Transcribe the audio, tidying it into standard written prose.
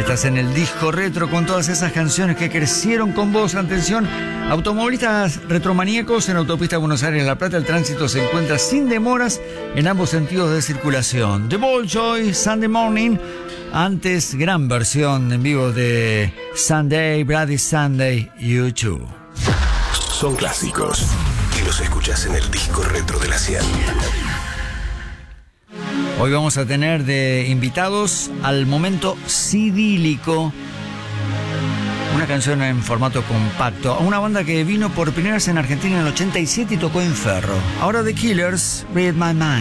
Estás en el disco retro con todas esas canciones que crecieron con vos. Atención, automovilistas retromaníacos en Autopista Buenos Aires-La Plata. El tránsito se encuentra sin demoras en ambos sentidos de circulación. The Bolshoi, Sunday Morning. Antes, gran versión en vivo de Sunday, Bloody Sunday, U2. Son clásicos y los escuchás en el disco retro de la 100. Hoy vamos a tener de invitados al momento Sidílico, una canción en formato compacto, a una banda que vino por primera vez en Argentina en el 87 y tocó en Ferro. Ahora The Killers, Read My Mind.